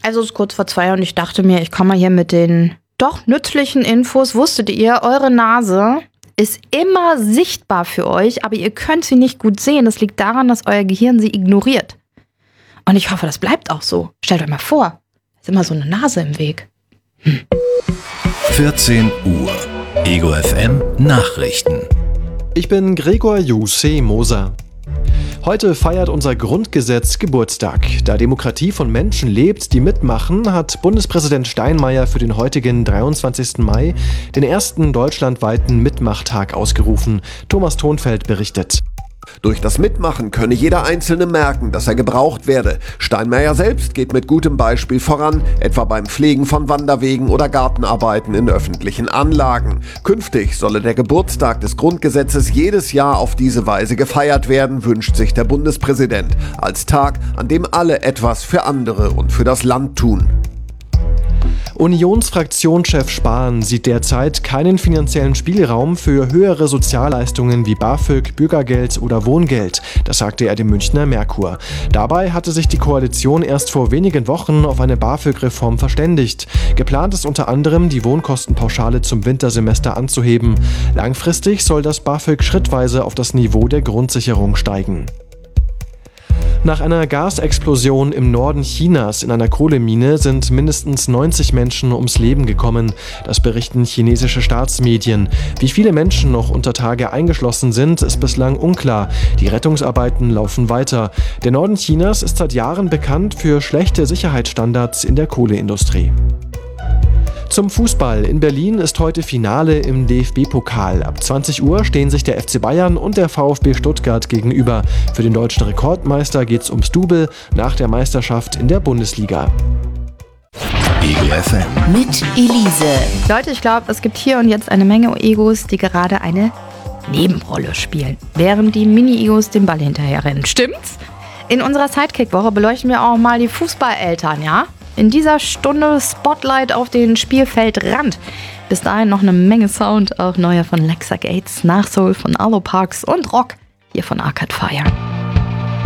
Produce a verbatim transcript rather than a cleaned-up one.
Also es ist kurz vor zwei und ich dachte mir, ich komme mal hier mit den doch nützlichen Infos. Wusstet ihr, eure Nase ist immer sichtbar für euch, aber ihr könnt sie nicht gut sehen. Das liegt daran, dass euer Gehirn sie ignoriert. Und ich hoffe, das bleibt auch so. Stellt euch mal vor, ist immer so eine Nase im Weg. Hm. vierzehn Uhr. Ego F M Nachrichten. Ich bin Gregor Jussi Moser. Heute feiert unser Grundgesetz Geburtstag. Da Demokratie von Menschen lebt, die mitmachen, hat Bundespräsident Steinmeier für den heutigen dreiundzwanzigsten Mai den ersten deutschlandweiten Mitmachtag ausgerufen. Thomas Thonfeld berichtet. Durch das Mitmachen könne jeder Einzelne merken, dass er gebraucht werde. Steinmeier selbst geht mit gutem Beispiel voran, etwa beim Pflegen von Wanderwegen oder Gartenarbeiten in öffentlichen Anlagen. Künftig solle der Geburtstag des Grundgesetzes jedes Jahr auf diese Weise gefeiert werden, wünscht sich der Bundespräsident, als Tag, an dem alle etwas für andere und für das Land tun. Unionsfraktionschef Spahn sieht derzeit keinen finanziellen Spielraum für höhere Sozialleistungen wie BAföG, Bürgergeld oder Wohngeld. Das sagte er dem Münchner Merkur. Dabei hatte sich die Koalition erst vor wenigen Wochen auf eine BAföG-Reform verständigt. Geplant ist unter anderem, die Wohnkostenpauschale zum Wintersemester anzuheben. Langfristig soll das BAföG schrittweise auf das Niveau der Grundsicherung steigen. Nach einer Gasexplosion im Norden Chinas in einer Kohlemine sind mindestens neunzig Menschen ums Leben gekommen. Das berichten chinesische Staatsmedien. Wie viele Menschen noch unter Tage eingeschlossen sind, ist bislang unklar. Die Rettungsarbeiten laufen weiter. Der Norden Chinas ist seit Jahren bekannt für schlechte Sicherheitsstandards in der Kohleindustrie. Zum Fußball. In Berlin ist heute Finale im D F B-Pokal. Ab zwanzig Uhr stehen sich der F C Bayern und der VfB Stuttgart gegenüber. Für den deutschen Rekordmeister geht's ums Double nach der Meisterschaft in der Bundesliga. Ego F M. Mit Elise. Leute, ich glaube, es gibt hier und jetzt eine Menge Egos, die gerade eine Nebenrolle spielen, während die Mini-Egos den Ball hinterherrennen. Stimmt's? In unserer Sidekick-Woche beleuchten wir auch mal die Fußballeltern, ja? In dieser Stunde Spotlight auf den Spielfeldrand. Bis dahin noch eine Menge Sound, auch neuer von Lexa Gates, Nachsoul von Arlo Parks und Rock hier von Arcade Fire.